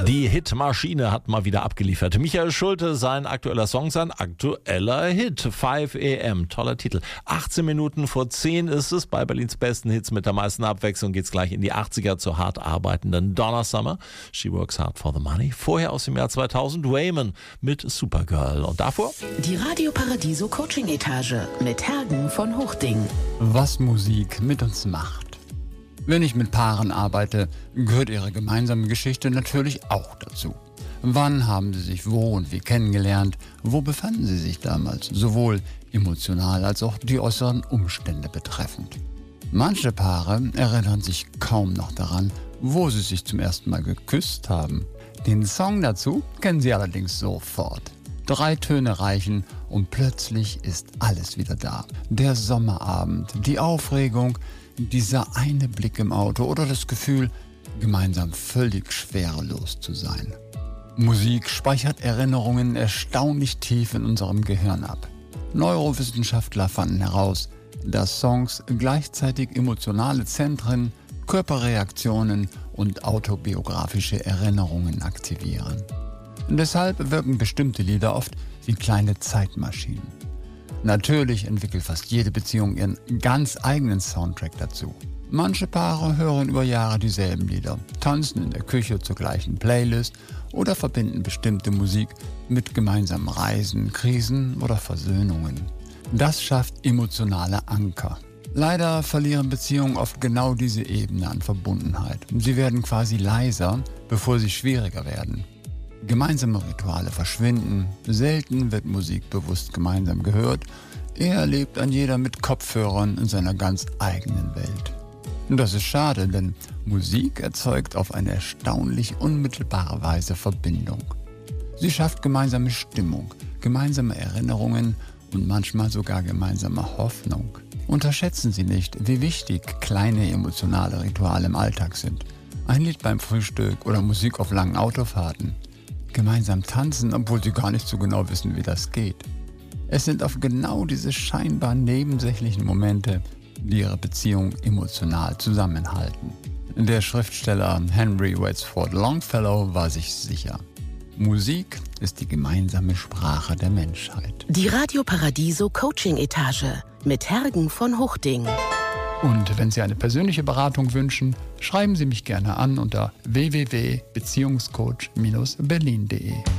Die Hitmaschine hat mal wieder abgeliefert. Michael Schulte, sein aktueller Song, sein aktueller Hit. 5 AM, toller Titel. 18 Minuten vor 10 ist es. Bei Berlins besten Hits mit der meisten Abwechslung geht's gleich in die 80er zur hart arbeitenden Donna Summer. She Works Hard for the Money. Vorher aus dem Jahr 2000 Wayman mit Supergirl. Und davor? Die Radio Paradiso Coaching Etage mit Hergen von Hochding. Was Musik mit uns macht. Wenn ich mit Paaren arbeite, gehört ihre gemeinsame Geschichte natürlich auch dazu. Wann haben sie sich wo und wie kennengelernt? Wo befanden sie sich damals? Sowohl emotional als auch die äußeren Umstände betreffend. Manche Paare erinnern sich kaum noch daran, wo sie sich zum ersten Mal geküsst haben. Den Song dazu kennen sie allerdings sofort. 3 Töne reichen und plötzlich ist alles wieder da. Der Sommerabend, die Aufregung, dieser eine Blick im Auto oder das Gefühl, gemeinsam völlig schwerelos zu sein. Musik speichert Erinnerungen erstaunlich tief in unserem Gehirn ab. Neurowissenschaftler fanden heraus, dass Songs gleichzeitig emotionale Zentren, Körperreaktionen und autobiografische Erinnerungen aktivieren. Und deshalb wirken bestimmte Lieder oft wie kleine Zeitmaschinen. Natürlich entwickelt fast jede Beziehung ihren ganz eigenen Soundtrack dazu. Manche Paare hören über Jahre dieselben Lieder, tanzen in der Küche zur gleichen Playlist oder verbinden bestimmte Musik mit gemeinsamen Reisen, Krisen oder Versöhnungen. Das schafft emotionale Anker. Leider verlieren Beziehungen oft genau diese Ebene an Verbundenheit. Sie werden quasi leiser, bevor sie schwieriger werden. Gemeinsame Rituale verschwinden, selten wird Musik bewusst gemeinsam gehört, eher lebt ein jeder mit Kopfhörern in seiner ganz eigenen Welt. Und das ist schade, denn Musik erzeugt auf eine erstaunlich unmittelbare Weise Verbindung. Sie schafft gemeinsame Stimmung, gemeinsame Erinnerungen und manchmal sogar gemeinsame Hoffnung. Unterschätzen Sie nicht, wie wichtig kleine emotionale Rituale im Alltag sind. Ein Lied beim Frühstück oder Musik auf langen Autofahrten. Gemeinsam tanzen, obwohl sie gar nicht so genau wissen, wie das geht. Es sind oft genau diese scheinbar nebensächlichen Momente, die ihre Beziehung emotional zusammenhalten. Der Schriftsteller Henry Wadsworth Longfellow war sich sicher: Musik ist die gemeinsame Sprache der Menschheit. Die Radio Paradiso Coaching Etage mit Hergen von Hochding. Und wenn Sie eine persönliche Beratung wünschen, schreiben Sie mich gerne an unter www.beziehungscoach-berlin.de.